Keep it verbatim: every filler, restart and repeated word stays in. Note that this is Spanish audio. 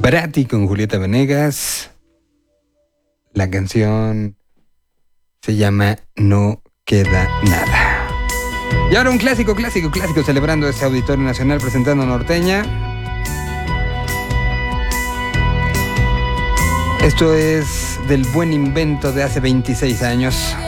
Barati con Julieta Venegas. La canción se llama No Queda Nada. Y ahora un clásico, clásico, clásico, celebrando este Auditorio Nacional, presentando Norteña. Esto es del buen invento de hace veintiséis años.